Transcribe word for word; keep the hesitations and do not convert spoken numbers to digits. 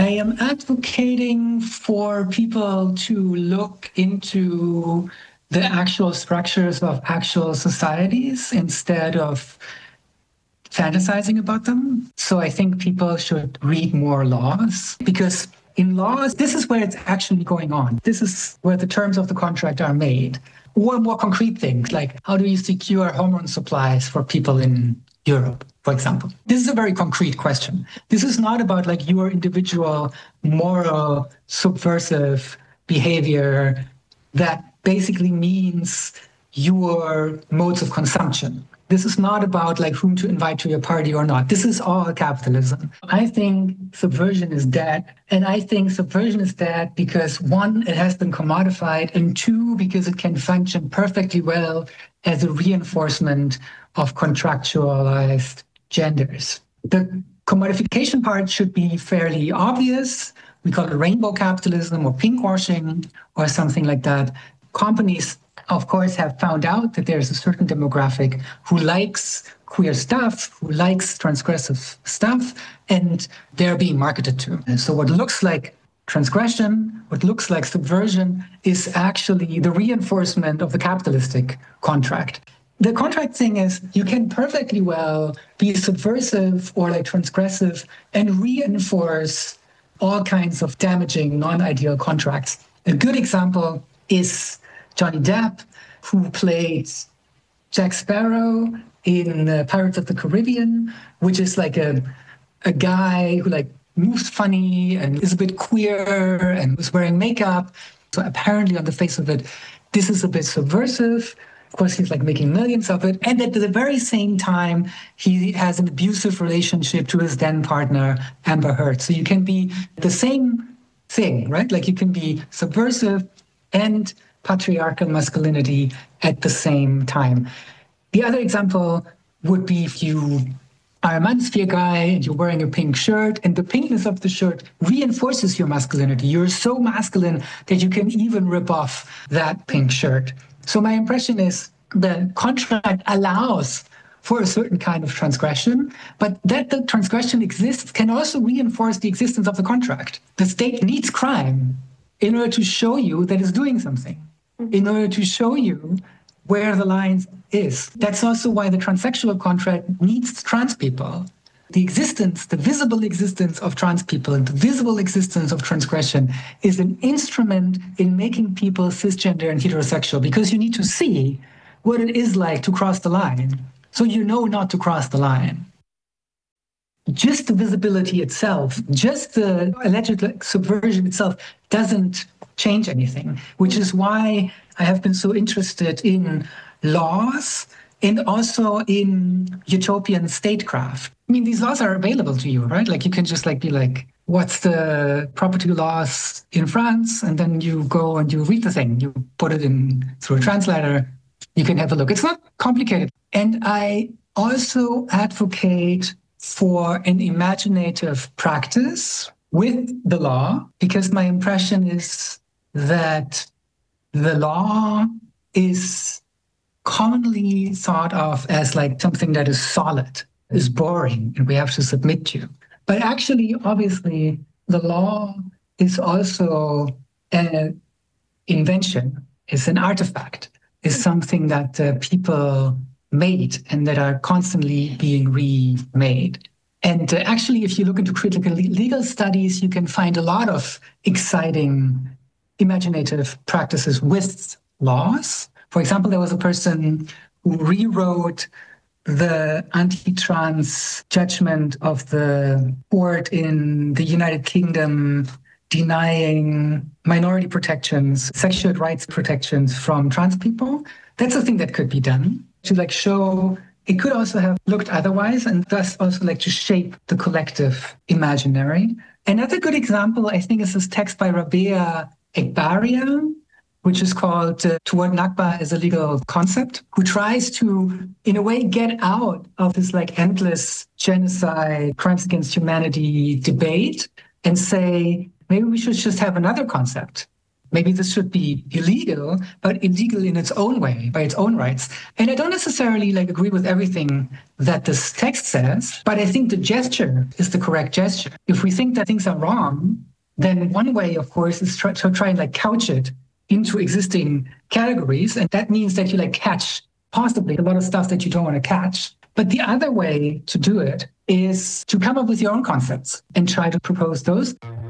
I am advocating for people to look into the actual structures of actual societies instead of fantasizing about them. So I think people should read more laws, because in laws, this is where it's actually going on. This is where the terms of the contract are made. Or more concrete things, like how do you secure hormone supplies for people in Europe, for example? This is a very concrete question. This is not about like your individual moral subversive behavior that basically means your modes of consumption. This is not about like whom to invite to your party or not. This is all capitalism. I think subversion is dead. And I think subversion is dead because one, it has been commodified, and two, because it can function perfectly well as a reinforcement of contractualized genders. The commodification part should be fairly obvious. We call it rainbow capitalism or pinkwashing or something like that. Companies, of course, have found out that there's a certain demographic who likes queer stuff, who likes transgressive stuff, and they're being marketed to. And so what looks like transgression, what looks like subversion, is actually the reinforcement of the capitalistic contract. The contract thing is you can perfectly well be subversive or like transgressive and reinforce all kinds of damaging, non-ideal contracts. A good example is Johnny Depp, who played Jack Sparrow in uh, Pirates of the Caribbean, which is like a a guy who like moves funny and is a bit queer and was wearing makeup. So apparently on the face of it, this is a bit subversive. Of course, he's like making millions of it. And at the very same time, he has an abusive relationship to his then partner, Amber Heard. So you can be the same thing, right? Like you can be subversive and patriarchal masculinity at the same time. The other example would be if you are a Manosphere guy and you're wearing a pink shirt, and the pinkness of the shirt reinforces your masculinity. You're so masculine that you can even rip off that pink shirt. So my impression is the contract allows for a certain kind of transgression, but that the transgression exists can also reinforce the existence of the contract. The state needs crime in order to show you that it's doing something, in order to show you where the line is. That's also why the transsexual contract needs trans people. The existence, the visible existence of trans people and the visible existence of transgression is an instrument in making people cisgender and heterosexual, because you need to see what it is like to cross the line, so you know not to cross the line. Just the visibility itself, just the alleged subversion itself doesn't change anything, which is why I have been so interested in laws and also in utopian statecraft. I mean, these laws are available to you, right? Like you can just like be like, what's the property laws in France? And then you go and you read the thing. You put it in through a translator. You can have a look. It's not complicated. And I also advocate for an imaginative practice with the law, because my impression is that the law is commonly thought of as like something that is solid, is boring, and we have to submit to. But actually, obviously, the law is also an invention, is an artifact, is something that uh, people made and that are constantly being remade. And uh, actually, if you look into critical legal studies, you can find a lot of exciting imaginative practices with laws. For example, there was a person who rewrote the anti-trans judgment of the court in the United Kingdom denying minority protections, sexual rights protections from trans people. That's a thing that could be done to like show it could also have looked otherwise, and thus also like to shape the collective imaginary. Another good example, I think, is this text by Rabea Ekbaria, which is called uh, Toward Nakba as a Legal Concept, who tries to, in a way, get out of this like endless genocide, crimes against humanity debate and say, maybe we should just have another concept. maybe this should be illegal, but illegal in its own way, by its own rights. And I don't necessarily like agree with everything that this text says, but I think the gesture is the correct gesture. If we think that things are wrong, then one way, of course, is try, to try and like couch it into existing categories. And that means that you like catch possibly a lot of stuff that you don't want to catch. But the other way to do it is to come up with your own concepts and try to propose those.